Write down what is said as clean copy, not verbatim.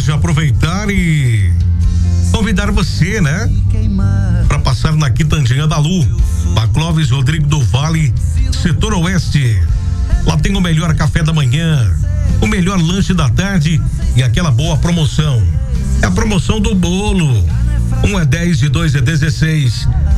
já aproveitar e convidar você, né? Para passar na Quitandinha da Lu, na Clóvis Rodrigo do Vale, setor oeste. Lá tem o melhor café da manhã, o melhor lanche da tarde e aquela boa promoção. É a promoção do bolo. Um é 10 e 2 é 16.